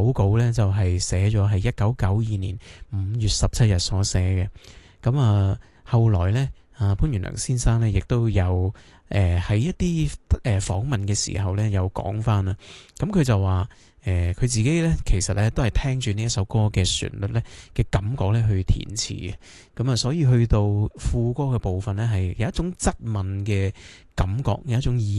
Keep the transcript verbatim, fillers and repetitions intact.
手稿呢，就係寫咗係一九九二年五月十七日所寫嘅。咁啊，後來呢，啊潘元良先生呢，亦都有誒喺、呃、一啲誒訪問嘅時候呢，有講翻啦。咁佢就話誒佢自己呢，其實呢都係聽住呢一首歌嘅旋律呢嘅感覺呢去填詞嘅。咁啊，所以去到副歌嘅部分呢，係有一種質問嘅感覺，有一種意